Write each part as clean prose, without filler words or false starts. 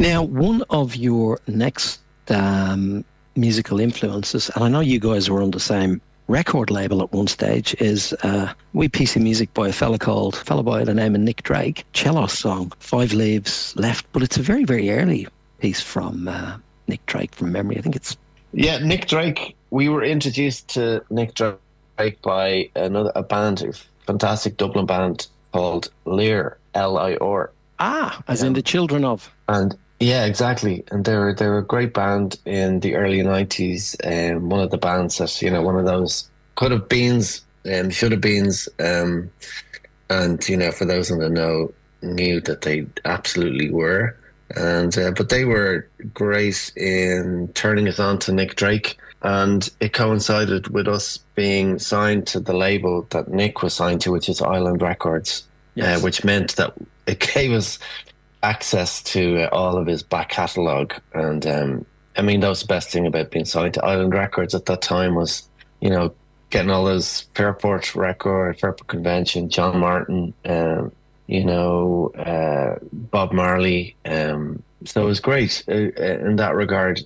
Now, one of your next musical influences, and I know you guys were on the same record label at one stage, is a wee piece of music by a fella by the name of Nick Drake, cello song, Five Leaves Left, but it's a very, very early piece from Nick Drake from memory. I think it's... Yeah, Nick Drake. We were introduced to Nick Drake by a band, a fantastic Dublin band called Lir, L-I-R. Ah, as in the children of. And yeah, exactly. And they were a great band in the early 90s. One of the bands that, one of those could have beens, should have beens. And, for those in the know, knew that they absolutely were. And but they were great in turning us on to Nick Drake. And it coincided with us being signed to the label that Nick was signed to, which is Island Records, yes. Which meant that it gave us access to all of his back catalogue. And that was the best thing about being signed to Island Records at that time was, getting all those Fairport Convention, John Martin, Bob Marley. So it was great in that regard.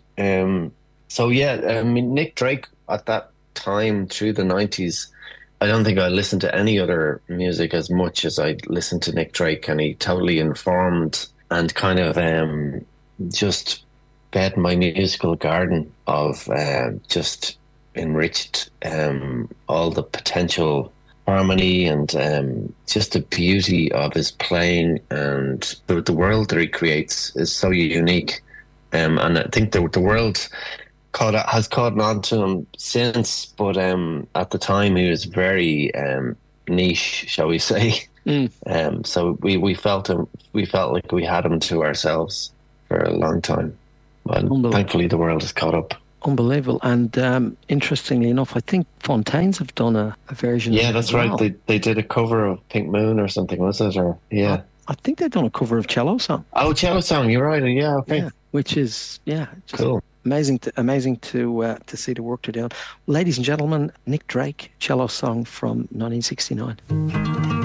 Nick Drake at that time through the 90s, I don't think I listened to any other music as much as I listened to Nick Drake, and he totally informed and kind of just fed my musical garden of just enriched all the potential harmony and just the beauty of his playing, and the world that he creates is so unique. And I think the world has caught on to him since, but at the time he was very niche, shall we say. So we felt like we had him to ourselves for a long time. But thankfully the world has caught up. Unbelievable. And interestingly enough, I think Fontaines have done a version of it. Yeah, that's right. They did a cover of Pink Moon or something, was it? Or yeah. I think they've done a cover of Cello Song. Oh, Cello Song, you're right. Yeah, okay. Yeah, which is just cool. Amazing to see the work they're doing. Ladies and gentlemen, Nick Drake, Cello Song from 1969.